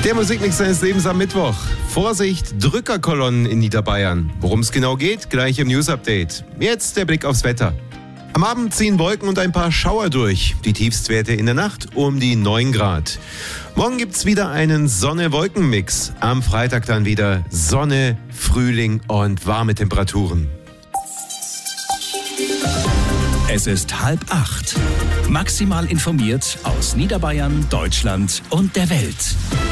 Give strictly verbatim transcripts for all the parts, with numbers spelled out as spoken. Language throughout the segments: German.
Der Musikmix seines Lebens am Mittwoch. Vorsicht, Drückerkolonnen in Niederbayern. Worum es genau geht, gleich im News-Update. Jetzt der Blick aufs Wetter. Am Abend ziehen Wolken und ein paar Schauer durch. Die Tiefstwerte in der Nacht um die neun Grad. Morgen gibt's wieder einen Sonne-Wolken-Mix. Am Freitag dann wieder Sonne, Frühling und warme Temperaturen. Es ist halb acht. Maximal informiert aus Niederbayern, Deutschland und der Welt.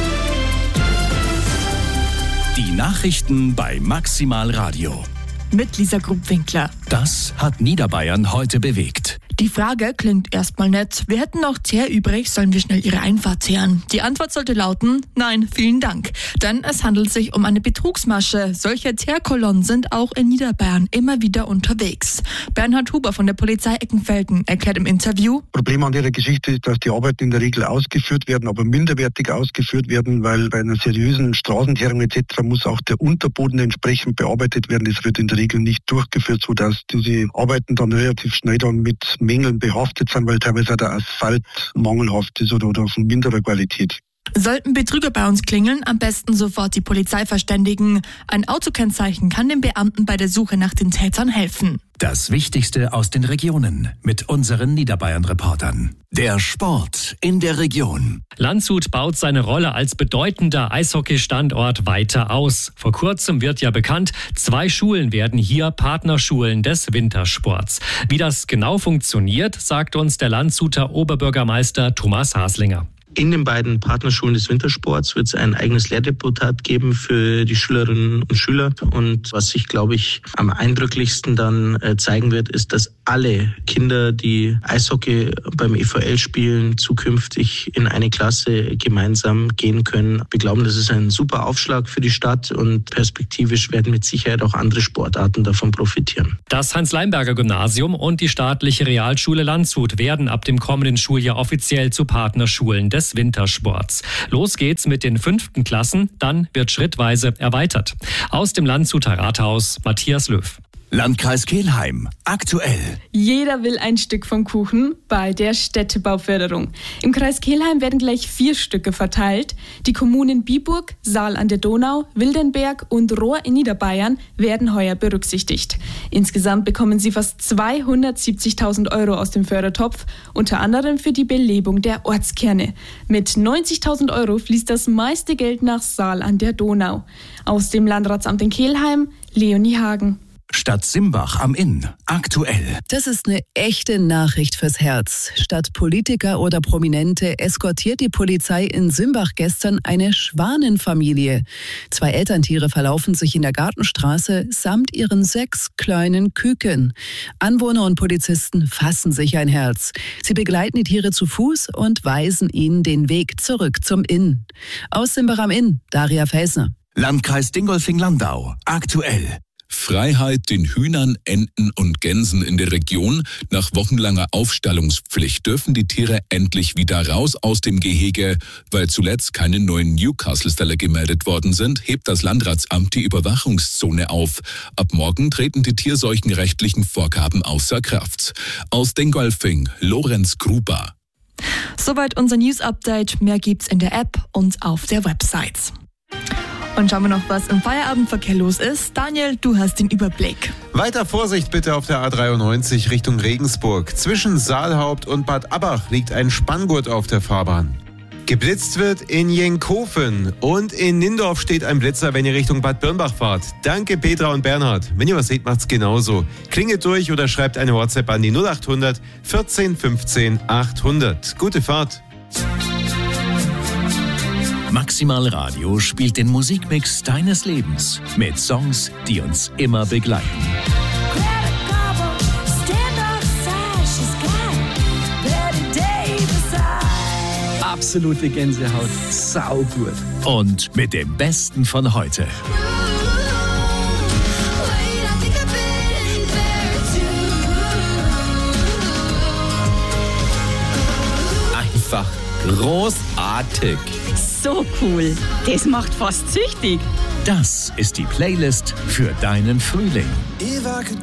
Die Nachrichten bei Maximal Radio. Mit Lisa Grupp-Winkler. Das hat Niederbayern heute bewegt. Die Frage klingt erstmal nett. Wir hätten noch Teer übrig, sollen wir schnell Ihre Einfahrt teeren? Die Antwort sollte lauten, nein, vielen Dank. Denn es handelt sich um eine Betrugsmasche. Solche Teerkolonnen sind auch in Niederbayern immer wieder unterwegs. Bernhard Huber von der Polizei Eckenfelden erklärt im Interview: Problem an der Geschichte ist, dass die Arbeiten in der Regel ausgeführt werden, aber minderwertig ausgeführt werden, weil bei einer seriösen Straßenteerung et cetera muss auch der Unterboden entsprechend bearbeitet werden. Das wird in der Regel nicht durchgeführt, sodass diese Arbeiten dann relativ schnell dann mit Mängeln behaftet sind, weil teilweise auch der Asphalt mangelhaft ist oder, oder von minderer Qualität. Sollten Betrüger bei uns klingeln, am besten sofort die Polizei verständigen. Ein Autokennzeichen kann den Beamten bei der Suche nach den Tätern helfen. Das Wichtigste aus den Regionen mit unseren Niederbayern-Reportern. Der Sport in der Region. Landshut baut seine Rolle als bedeutender Eishockeystandort weiter aus. Vor kurzem wird ja bekannt, zwei Schulen werden hier Partnerschulen des Wintersports. Wie das genau funktioniert, sagt uns der Landshuter Oberbürgermeister Thomas Haslinger. In den beiden Partnerschulen des Wintersports wird es ein eigenes Lehrdeputat geben für die Schülerinnen und Schüler. Und was sich, glaube ich, am eindrücklichsten dann äh, zeigen wird, ist, dass alle Kinder, die Eishockey beim E V L spielen, zukünftig in eine Klasse gemeinsam gehen können. Wir glauben, das ist ein super Aufschlag für die Stadt und perspektivisch werden mit Sicherheit auch andere Sportarten davon profitieren. Das Hans-Leimberger-Gymnasium und die staatliche Realschule Landshut werden ab dem kommenden Schuljahr offiziell zu Partnerschulen des Wintersports. Los geht's mit den fünften Klassen, dann wird schrittweise erweitert. Aus dem Landshuter Rathaus, Matthias Löw. Landkreis Kelheim, aktuell. Jeder will ein Stück vom Kuchen bei der Städtebauförderung. Im Kreis Kelheim werden gleich vier Stücke verteilt. Die Kommunen Biburg, Saal an der Donau, Wildenberg und Rohr in Niederbayern werden heuer berücksichtigt. Insgesamt bekommen sie fast zweihundertsiebzigtausend Euro aus dem Fördertopf, unter anderem für die Belebung der Ortskerne. Mit neunzigtausend Euro fließt das meiste Geld nach Saal an der Donau. Aus dem Landratsamt in Kelheim, Leonie Hagen. Stadt Simbach am Inn, aktuell. Das ist eine echte Nachricht fürs Herz. Statt Politiker oder Prominente eskortiert die Polizei in Simbach gestern eine Schwanenfamilie. Zwei Elterntiere verlaufen sich in der Gartenstraße samt ihren sechs kleinen Küken. Anwohner und Polizisten fassen sich ein Herz. Sie begleiten die Tiere zu Fuß und weisen ihnen den Weg zurück zum Inn. Aus Simbach am Inn, Daria Felsner. Landkreis Dingolfing-Landau, aktuell. Freiheit den Hühnern, Enten und Gänsen in der Region. Nach wochenlanger Aufstallungspflicht dürfen die Tiere endlich wieder raus aus dem Gehege. Weil zuletzt keine neuen Newcastle-Fälle gemeldet worden sind, hebt das Landratsamt die Überwachungszone auf. Ab morgen treten die tierseuchenrechtlichen Vorgaben außer Kraft. Aus Dingolfing, Lorenz Gruber. Soweit unser News-Update. Mehr gibt's in der App und auf der Website. Und schauen wir noch, was im Feierabendverkehr los ist. Daniel, du hast den Überblick. Weiter Vorsicht bitte auf der A dreiundneunzig Richtung Regensburg. Zwischen Saalhaupt und Bad Abbach liegt ein Spanngurt auf der Fahrbahn. Geblitzt wird in Jenkhofen und in Nindorf steht ein Blitzer, wenn ihr Richtung Bad Birnbach fahrt. Danke Petra und Bernhard. Wenn ihr was seht, macht's genauso. Klingelt durch oder schreibt eine WhatsApp an die null acht hundert vierzehn fünfzehn achthundert. Gute Fahrt. Maximal Radio spielt den Musikmix deines Lebens mit Songs, die uns immer begleiten. Absolute Gänsehaut, saugut. Und mit dem Besten von heute. Einfach großartig. So cool. Das macht fast süchtig. Das ist die Playlist für deinen Frühling. If I could